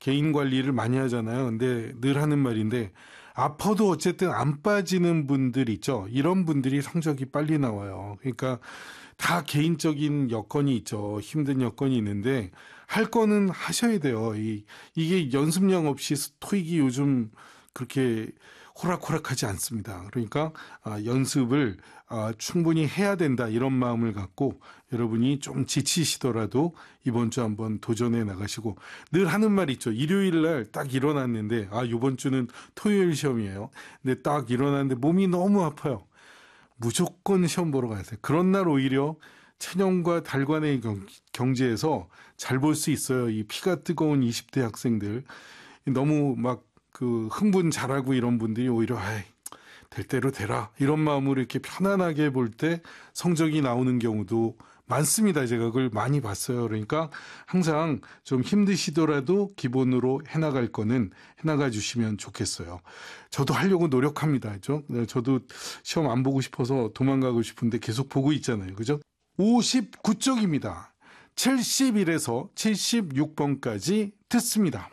개인 관리를 많이 하잖아요. 근데 늘 하는 말인데 아파도 어쨌든 안 빠지는 분들 있죠. 이런 분들이 성적이 빨리 나와요. 그러니까 다 개인적인 여건이 있죠. 힘든 여건이 있는데 할 거는 하셔야 돼요. 이게 연습량 없이 토익이 요즘 그렇게 호락호락하지 않습니다. 그러니까 연습을 충분히 해야 된다 이런 마음을 갖고 여러분이 좀 지치시더라도 이번 주 한번 도전해 나가시고 늘 하는 말 있죠. 일요일 날 딱 일어났는데 이번 주는 토요일 시험이에요. 근데 딱 일어났는데 몸이 너무 아파요. 무조건 시험 보러 가야 돼요. 그런 날 오히려 체념과 달관의 경지에서 잘 볼 수 있어요. 이 피가 뜨거운 20대 학생들. 너무 막 흥분 잘하고 이런 분들이 오히려 될 대로 되라 이런 마음으로 이렇게 편안하게 볼 때 성적이 나오는 경우도 많습니다. 제가 그걸 많이 봤어요. 그러니까 항상 좀 힘드시더라도 기본으로 해나갈 거는 해나가 주시면 좋겠어요. 저도 하려고 노력합니다. 그죠? 저도 시험 안 보고 싶어서 도망가고 싶은데 계속 보고 있잖아요. 그죠? 59쪽입니다. 71에서 76번까지 듣습니다.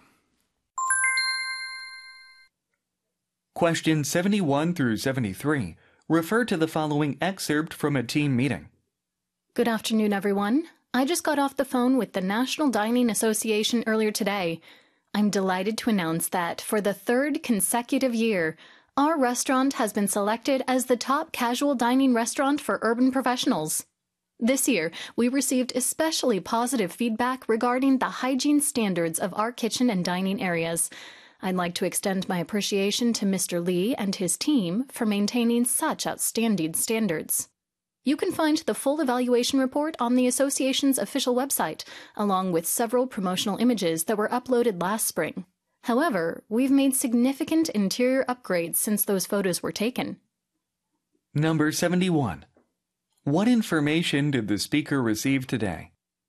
Question 71 through 73 refer to the following excerpt from a team meeting. Good afternoon, everyone. I just got off the phone with the National Dining Association earlier today. I'm delighted to announce that for the third consecutive year, our restaurant has been selected as the top casual dining restaurant for urban professionals. This year, we received especially positive feedback regarding the hygiene standards of our kitchen and dining areas. I'd like to extend my appreciation to Mr. Lee and his team for maintaining such outstanding standards. You can find the full evaluation report on the association's official website, along with several promotional images that were uploaded last spring. However, we've made significant interior upgrades since those photos were taken. Number 71. What information did the speaker receive today?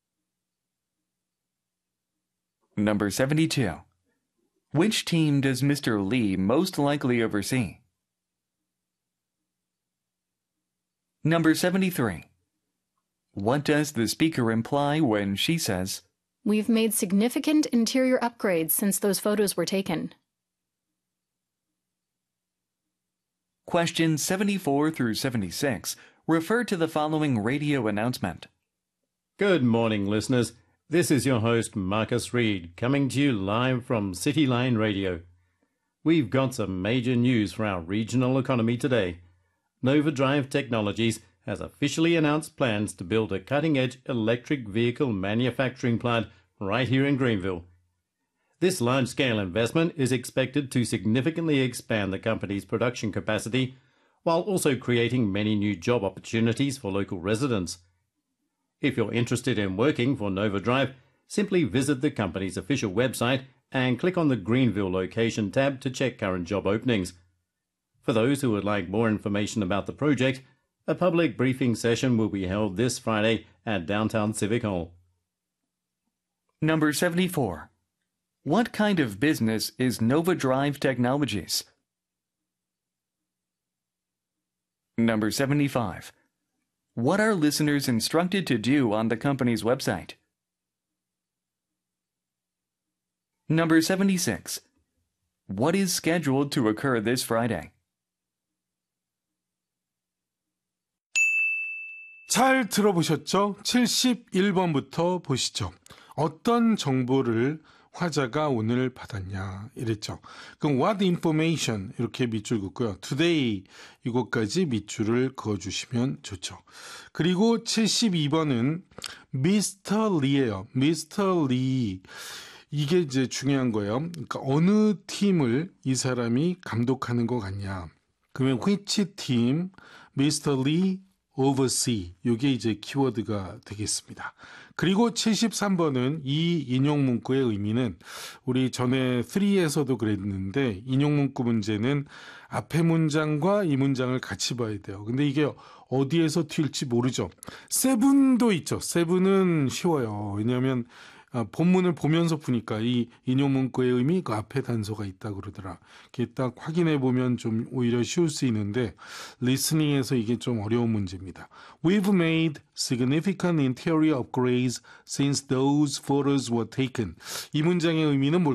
Number 72. Which team does Mr. Lee most likely oversee? Number 73. What does the speaker imply when she says, We've made significant interior upgrades since those photos were taken? Questions 74 through 76 refer to the following radio announcement. Good morning, listeners. This is your host, Marcus Reed, coming to you live from City Line Radio. We've got some major news for our regional economy today. Nova Drive Technologies has officially announced plans to build a cutting-edge electric vehicle manufacturing plant right here in Greenville. This large-scale investment is expected to significantly expand the company's production capacity while also creating many new job opportunities for local residents. If you're interested in working for Nova Drive, simply visit the company's official website and click on the Greenville location tab to check current job openings. For those who would like more information about the project, a public briefing session will be held this Friday at Downtown Civic Hall. Number 74. What kind of business is Nova Drive Technologies? Number 75. What are listeners instructed to do on the company's website? Number 76. What is scheduled to occur this Friday? 잘 들어보셨죠? 71번부터 보시죠. 어떤 정보를 화자가 오늘 받았냐 이랬죠. 그럼 what information 이렇게 밑줄 긋고요. today 이것까지 밑줄을 그어주시면 좋죠. 그리고 72번은 Mr. Lee예요. Mr. Lee. 이게 이제 중요한 거예요. 그러니까 어느 팀을 이 사람이 감독하는 것 같냐. 그러면 which team Mr. Lee oversee 이게 이제 키워드가 되겠습니다. 그리고 73번은 이 인용문구의 의미는 우리 전에 3에서도 그랬는데 인용문구 문제는 앞에 문장과 이 문장을 같이 봐야 돼요. 근데 이게 어디에서 튈지 모르죠. 세븐도 있죠. 세븐은 쉬워요. 왜냐하면 본문을 보면서 푸니까 이 인용문구의 의미 그 앞에 단서가 있다고 그러더라. 이게 딱 확인해 보면 좀 오히려 쉬울 수 있는데 리스닝에서 이게 좀 어려운 문제입니다. We've made significant interior upgrades since those photos were taken. 이 문장의 의미는